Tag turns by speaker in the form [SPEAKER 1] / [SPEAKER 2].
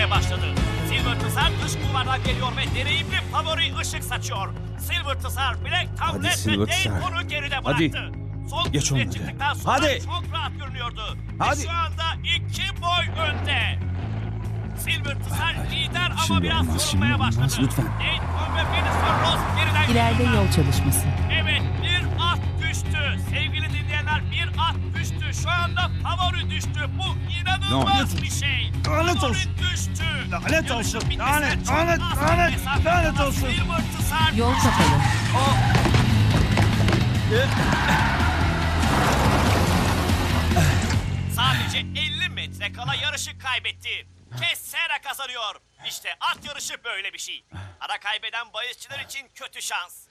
[SPEAKER 1] sürmeye başladı. Silver Tızar dış kulvardan geliyor ve deneyimli favori ışık saçıyor. Silver Tızar Black Tablet ve
[SPEAKER 2] Silver
[SPEAKER 1] Dave
[SPEAKER 2] Tızar.
[SPEAKER 1] onu geride
[SPEAKER 2] Hadi.
[SPEAKER 1] bıraktı. Son
[SPEAKER 2] Geç
[SPEAKER 1] düzlüğe
[SPEAKER 2] onları.
[SPEAKER 1] çıktıktan sonra
[SPEAKER 2] Hadi.
[SPEAKER 1] çok rahat görünüyordu.
[SPEAKER 2] Hadi.
[SPEAKER 1] Ve şu anda 2 boy önde. Silver Tızar lider ama
[SPEAKER 2] Şimdi
[SPEAKER 1] biraz
[SPEAKER 2] olmaz, şimdi
[SPEAKER 1] yorulmaya
[SPEAKER 2] olmaz.
[SPEAKER 1] başladı.
[SPEAKER 2] Lütfen.
[SPEAKER 1] Nathan ve Jennifer Ross geriden
[SPEAKER 3] İleride
[SPEAKER 1] geliyorlar.
[SPEAKER 3] yol çalışması.
[SPEAKER 1] Evet, bir at düştü. Sevgili dinleyenler, bir at düştü. Şu anda favori düştü. Bu inanılmaz bir şey.
[SPEAKER 2] Lanet
[SPEAKER 1] Favori
[SPEAKER 2] olsun.
[SPEAKER 1] düştü.
[SPEAKER 2] Lanet
[SPEAKER 1] Yarışın
[SPEAKER 2] olsun.
[SPEAKER 1] bitmesine
[SPEAKER 2] Lanet,
[SPEAKER 1] çok
[SPEAKER 2] lanet,
[SPEAKER 1] az
[SPEAKER 2] lanet,
[SPEAKER 1] mesafe
[SPEAKER 2] lanet
[SPEAKER 1] var.
[SPEAKER 2] olsun.
[SPEAKER 1] Silver Tızar
[SPEAKER 3] Yol kapalı.
[SPEAKER 1] sadece 50 metre kala yarışı kaybetti. Kessera kazanıyor. İşte at yarışı böyle bir şey. Ara kaybeden bahisçiler için kötü şans.